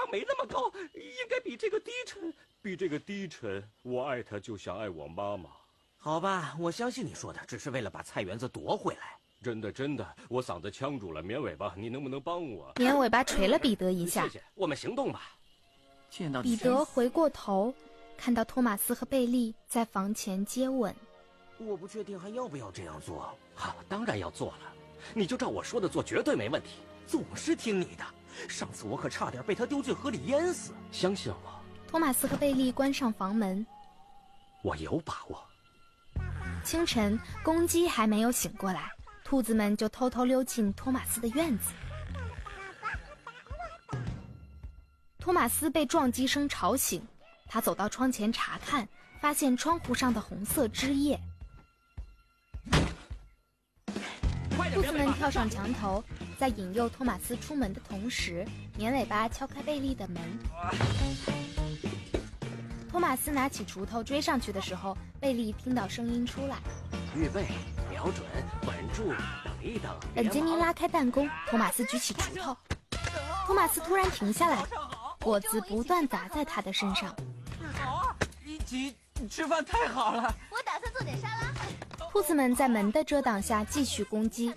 上没那么高，应该比这个低沉。比这个低沉，我爱他就像爱我妈妈。 好吧，我相信你说的，只是为了把菜园子夺回来。 真的，我嗓子呛住了。绵尾巴，你能不能帮我？ 绵尾巴捶了彼得一下。 谢谢，我们行动吧。 彼得回过头，看到托马斯和贝利在房前接吻。 我不确定还要不要这样做。 好，当然要做了。你就照我说的做，绝对没问题。 总是听你的，上次我可差点被他丢进河里淹死。 相信我。 托马斯和贝利关上房门。 我有把握。 清晨，公鸡还没有醒过来，兔子们就偷偷溜进托马斯的院子。托马斯被撞击声吵醒，他走到窗前查看，发现窗户上的红色汁液。兔子们跳上墙头，在引诱托马斯出门的同时，绵尾巴敲开贝利的门。托马斯拿起锄头追上去的时候，贝利听到声音出来： 预备，瞄准，稳住，等一等。 本杰明拉开弹弓，托马斯举起锄头。托马斯突然停下来，果子不断砸在他的身上。 好啊，一起吃饭太好了。 我打算做点沙拉。 兔子们在门的遮挡下继续攻击。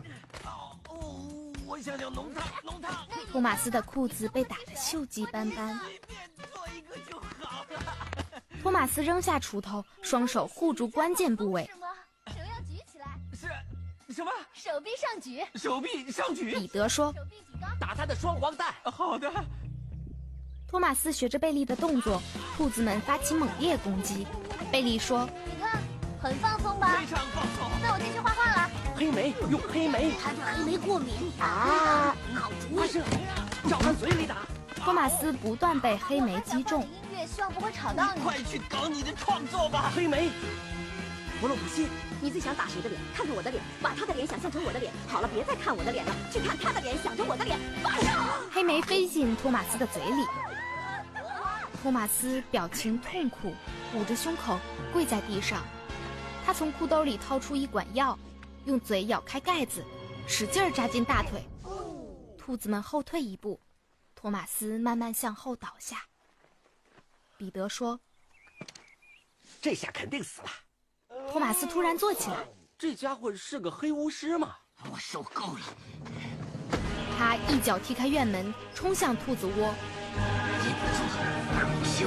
我想浓汤。 托马斯的裤子被打得锈迹斑斑。 做一个就好了。 托马斯扔下锄头，双手护住关键部位。 什么？手要举起来。 是什么？ 手臂上举。 手臂上举。 彼得说：“ 手臂举高。 打他的双黄蛋。” 好的。 托马斯学着贝利的动作，兔子们发起猛烈攻击。贝利说：“ 你看，很放松吧？ 非常放松。 那我进去画画了。 黑莓，用黑莓。 他对黑莓过敏啊！好主意。 照他嘴里打。” 托马斯不断被黑莓击中。 音乐希望不会吵到你。 快去搞你的创作吧， 黑莓。 弗洛普西， 你最想打谁的脸？看着我的脸，把他的脸想象成我的脸。好了，别再看我的脸了，去看他的脸，想着我的脸。发射！ 黑莓飞进托马斯的嘴里。托马斯表情痛苦，捂着胸口跪在地上。他从裤兜里掏出一管药，用嘴咬开盖子，使劲扎进大腿。兔子们后退一步，托马斯慢慢向后倒下。彼得说：“ 这下肯定死了。” 托马斯突然坐起来。 这家伙是个黑巫师吗？ 我受够了。 他一脚踢开院门，冲向兔子窝。 一不做二不休。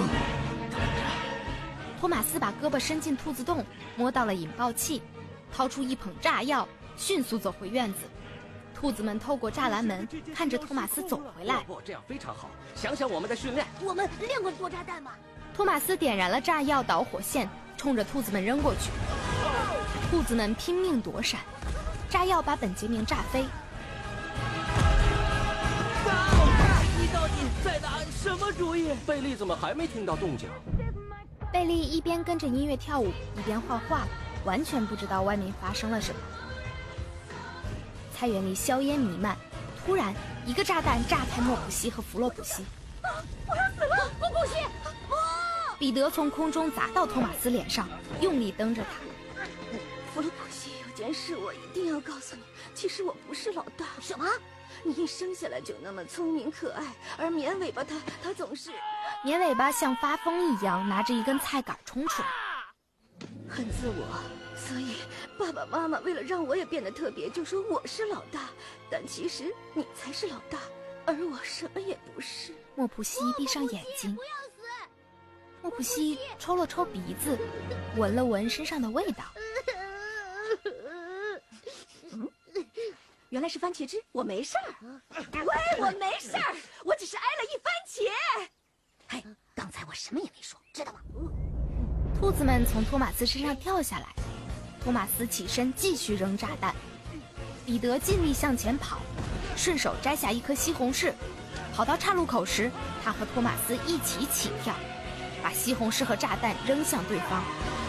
托马斯把胳膊伸进兔子洞，摸到了引爆器，掏出一捧炸药，迅速走回院子。兔子们透过栅栏门看着托马斯走回来。 不，这样非常好。想想我们的训练， 我们练过做炸弹吗？ 托马斯点燃了炸药导火线，冲着兔子们扔过去。兔子们拼命躲闪，炸药把本杰明炸飞。 你到底在打什么主意？ 贝利怎么还没听到动静？ 贝利一边跟着音乐跳舞，一边画画，完全不知道外面发生了什么。菜园里硝烟弥漫，突然一个炸弹炸开莫普西和弗洛普西。 我要死了！莫普西！ 彼得从空中砸到托马斯脸上，用力蹬着他。 弗洛普西，有件事我一定要告诉你，其实我不是老大。 什么？ 你一生下来就那么聪明可爱，而绵尾巴它总是…… 绵尾巴像发疯一样拿着一根菜杆冲出来， 很自我，所以爸爸妈妈为了让我也变得特别，就说我是老大，但其实你才是老大，而我什么也不是。 莫普西闭上眼睛。 不要死！ 莫普西抽了抽鼻子，闻了闻身上的味道。 原来是番茄汁，我没事儿。喂，我没事儿，我只是挨了一番茄。嘿，刚才我什么也没说，知道吗？ 兔子们从托马斯身上跳下来，托马斯起身继续扔炸弹。彼得尽力向前跑，顺手摘下一颗西红柿。跑到岔路口时，他和托马斯一起起跳，把西红柿和炸弹扔向对方。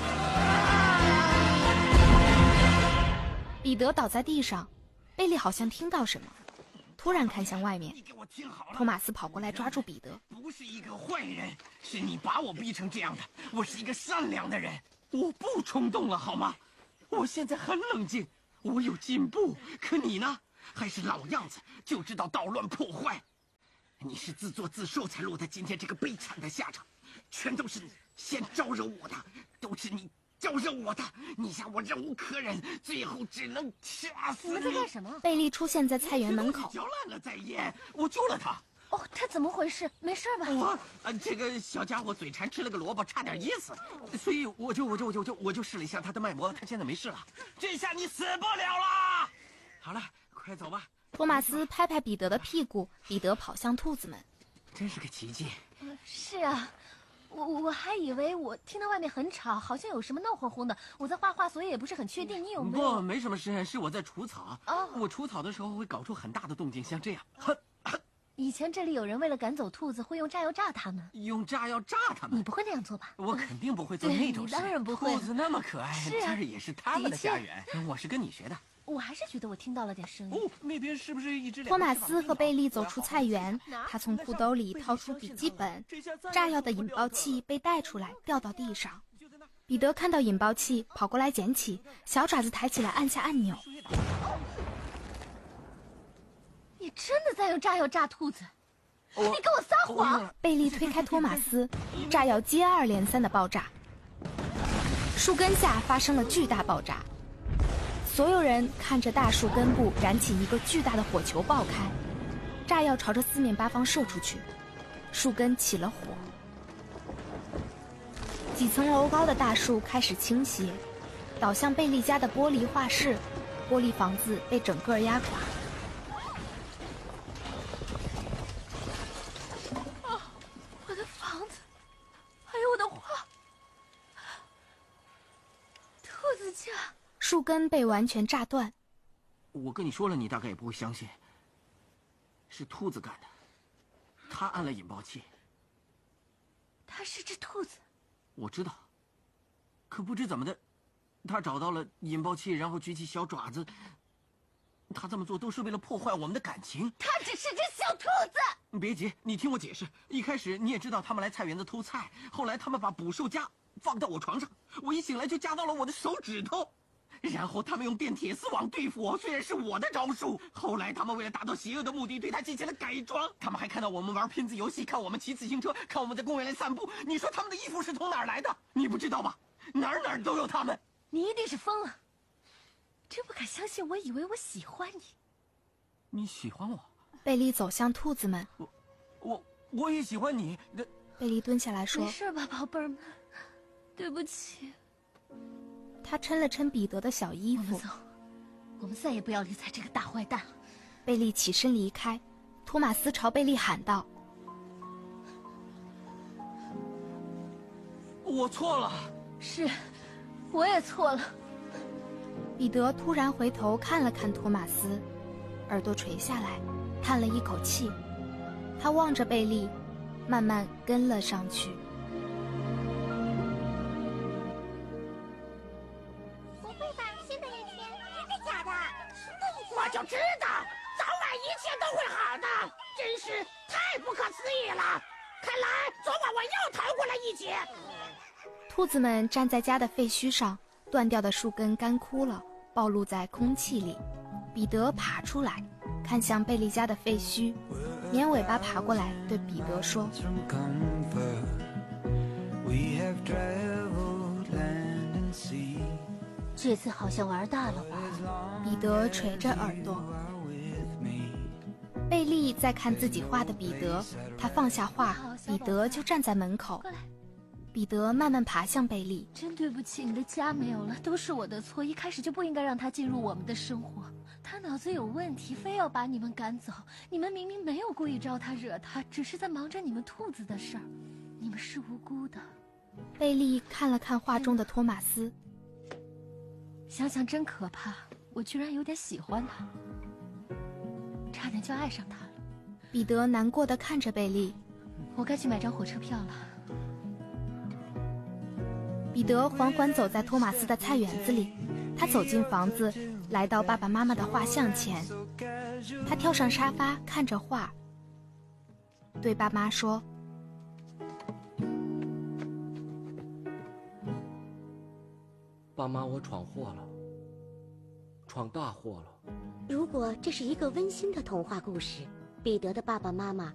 彼得倒在地上，贝利好像听到什么，突然看向外面。 你给我听好了， 托马斯跑过来抓住彼得。 不是一个坏人，是你把我逼成这样的。我是一个善良的人，我不冲动了好吗？我现在很冷静，我有进步。可你呢，还是老样子，就知道捣乱破坏。 你是自作自受才落得今天这个悲惨的下场，全都是你先招惹我的，都是你招惹我的。你想我忍无可忍，最后只能杀死你。 你们在干什么？ 贝利出现在菜园门口， 嚼烂了再咽，我救了他。 哦，他怎么回事？没事吧？ 这个小家伙嘴馋吃了个萝卜，差点噎死，所以我就试了一下他的脉搏，他现在没事了。这下你死不了了。好了，快走吧。 托马斯拍拍彼得的屁股，彼得跑向兔子们。 真是个奇迹。 是啊，我还以为我听到外面很吵，好像有什么闹哄哄的。我在画画，所以也不是很确定你有没有。 不，没什么事，是我在除草。 哦， 我除草的时候会搞出很大的动静，像这样。 以前这里有人为了赶走兔子，会用炸药炸它们。 用炸药炸它们？ 你不会那样做吧？ 我肯定不会做那种事。 你当然不会。 兔子那么可爱， 是啊， 这也是他们的家园。我是跟你学的。 我还是觉得我听到了点声音。 哦，那边是不是一只？ 托马斯和贝利走出菜园，他从裤兜里掏出笔记本，炸药的引爆器被带出来，掉到地上。彼得看到引爆器，跑过来捡起，小爪子抬起来按下按钮。 你真的在用炸药炸兔子？你给我撒谎！ 贝利推开托马斯，炸药接二连三的爆炸，树根下发生了巨大爆炸。所有人看着大树根部燃起一个巨大的火球爆开，炸药朝着四面八方射出去，树根起了火。几层楼高的大树开始倾斜，倒向贝利家的玻璃画室，玻璃房子被整个压垮。 我的房子，还有我的画，兔子家。 树根被完全炸断。 我跟你说了，你大概也不会相信。是兔子干的，他按了引爆器。 它是只兔子。 我知道，可不知怎么的，他找到了引爆器，然后举起小爪子。他这么做都是为了破坏我们的感情。 它只是只小兔子。 别急，你听我解释。一开始你也知道他们来菜园子偷菜，后来他们把捕兽夹放到我床上，我一醒来就夹到了我的手指头。然后他们用电铁丝网对付我，虽然是我的招数。后来他们为了达到邪恶的目的，对他进行了改装。他们还看到我们玩拼字游戏，看我们骑自行车，看我们在公园里散步。你说他们的衣服是从哪儿来的？你不知道吧？哪儿都有他们。 你一定是疯了。真不敢相信，我以为我喜欢你。 你喜欢我？ 贝利走向兔子们。 我也喜欢你。 贝利蹲下来说：“ 没事吧，宝贝儿们？对不起。” 他抻了抻彼得的小衣服。 我们走，我们再也不要理睬这个大坏蛋了。 贝利起身离开，托马斯朝贝利喊道：“ 我错了。” 是，我也错了。 彼得突然回头看了看托马斯，耳朵垂下来，叹了一口气。他望着贝利，慢慢跟了上去。 我就知道，早晚一切都会好的，真是太不可思议了。看来昨晚我又逃过了一劫。 兔子们站在家的废墟上，断掉的树根干枯了，暴露在空气里。彼得爬出来，看向贝利家的废墟，粘尾巴爬过来，对彼得说：“ 这次好像玩大了吧？” 彼得垂着耳朵。贝利在看自己画的彼得，他放下画，彼得就站在门口。彼得慢慢爬向贝利。 真对不起，你的家没有了，都是我的错，一开始就不应该让他进入我们的生活。他脑子有问题，非要把你们赶走。你们明明没有故意招他惹他，只是在忙着你们兔子的事儿。你们是无辜的。 贝利看了看画中的托马斯， 想想真可怕，我居然有点喜欢他，差点就爱上他了。 彼得难过地看着贝利。 我该去买张火车票了。 彼得缓缓走在托马斯的菜园子里，他走进房子，来到爸爸妈妈的画像前。他跳上沙发，看着画，对爸妈说：“ 爸妈，我闯祸了，闯大祸了。” 如果这是一个温馨的童话故事，彼得的爸爸妈妈